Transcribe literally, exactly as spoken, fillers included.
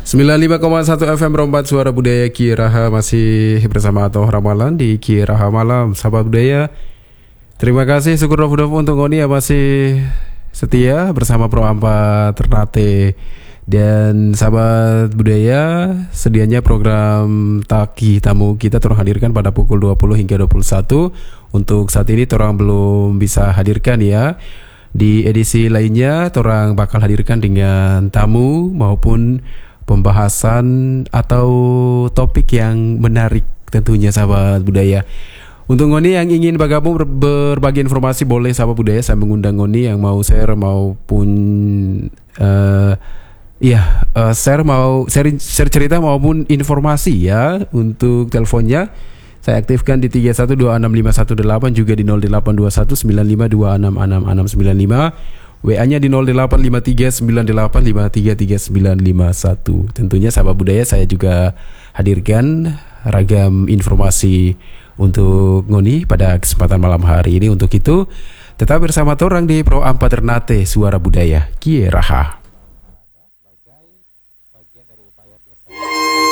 sembilan puluh lima koma satu F M Rombat Suara Budaya Kiraha, masih bersama Atoh Ramalan di Kiraha Malam. Sahabat budaya, terima kasih syukur dof untuk Ngoni yang masih setia bersama Pro Ampa Ternate. Dan sahabat budaya, sedianya program Taki Tamu kita terus hadirkan pada pukul dua puluh hingga dua puluh satu. Untuk saat ini torang belum bisa hadirkan ya. Di edisi lainnya torang bakal hadirkan dengan tamu maupun pembahasan atau topik yang menarik tentunya sahabat budaya. Untuk Ngoni yang ingin bergabung ber- berbagi informasi boleh sahabat budaya, saya mengundang Ngoni yang mau share maupun uh, Iya, uh, share mau share, share cerita maupun informasi ya. Untuk teleponnya saya aktifkan di tiga satu dua enam lima satu delapan, juga di nol delapan dua satu sembilan lima dua enam enam enam sembilan lima. W A-nya di nol delapan lima tiga sembilan delapan lima tiga tiga sembilan lima satu. Tentunya sahabat budaya saya juga hadirkan ragam informasi untuk Ngoni pada kesempatan malam hari ini. Untuk itu tetap bersama torang di Pro Ampa Ternate Suara Budaya Kiraha.